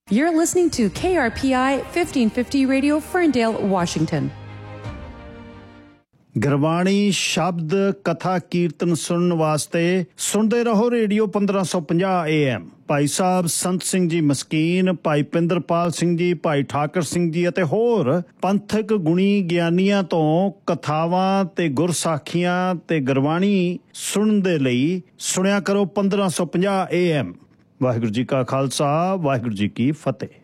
You're listening to KRPI 1550 Radio, Ferndale, Washington. Gurbani ਸ਼ਬਦ ਕਥਾ ਕੀਰਤਨ ਸੁਣਨ ਵਾਸਤੇ ਸੁਣਦੇ ਰਹੋ ਰੇਡੀਓ 1550 AM। ਭਾਈ ਸਾਹਿਬ ਸੰਤ ਸਿੰਘ ਜੀ ਮਸਕੀਨ, ਭਾਈ ਪਿੰਦਰਪਾਲ ਸਿੰਘ ਜੀ, ਭਾਈ ਠਾਕਰ ਸਿੰਘ ਜੀ ਅਤੇ ਹੋਰ ਪੰਥਕ ਗੁਣੀ ਗਿਆਨੀਆਂ ਤੋਂ ਕਥਾਵਾਂ ਤੇ ਗੁਰਸਾਖੀਆਂ ਤੇ ਗੁਰਬਾਣੀ ਸੁਣਨ ਦੇ ਲਈ ਸੁਣਿਆ ਕਰੋ 1550 AM। ਵਾਹਿਗੁਰੂ ਜੀ ਕਾ ਖਾਲਸਾ, ਵਾਹਿਗੁਰੂ ਜੀ ਕੀ ਫਤਿਹ।